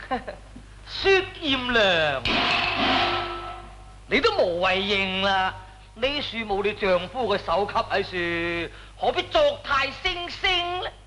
薛艷良，你都無謂認啦。呢樹冇你丈夫嘅首級喺樹，何必作態聲聲呢？